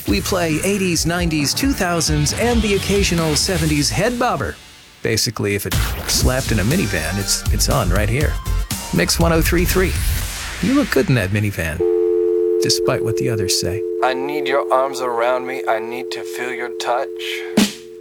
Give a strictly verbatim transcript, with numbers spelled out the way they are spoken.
We play eighties, nineties, two thousands, and the occasional seventies head bobber. Basically, if it slapped in a minivan, it's it's on right here. Mix one oh three point three. You look good in that minivan, despite what the others say. I need your arms around me. I need to feel your touch.